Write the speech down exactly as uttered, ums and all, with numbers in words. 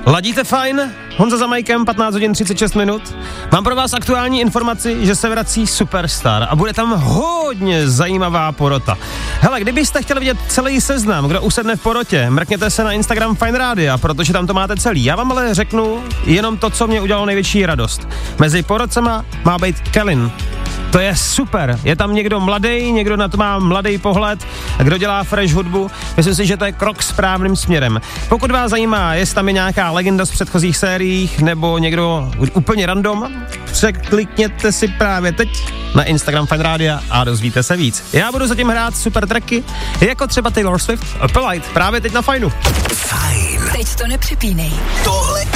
Ladíte fajn? Honza za Majkem, patnáct hodin třicet šest minut. Mám pro vás aktuální informaci, že se vrací Superstar a bude tam hodně zajímavá porota. Hele, kdybyste chtěli vidět celý seznam, kdo usedne v porotě, mrkněte se na Instagram Fine Rádia, protože tam to máte celý. Já vám ale řeknu jenom to, co mě udělalo největší radost. Mezi porotcema má být Kellyn. To je super. Je tam někdo mladý, někdo na to má mladý pohled, kdo dělá fresh hudbu. Myslím si, že to je krok správným směrem. Pokud vás zajímá, jestli tam je nějaká legenda z předchozích sériích nebo někdo úplně random, překlikněte si právě teď na Instagram Fine Rádia a dozvíte se víc. Já budu zatím hrát super tracky, jako třeba Taylor Swift, Polite, právě teď na Fajnu. Fajn. Teď to nepřepínej. Tohle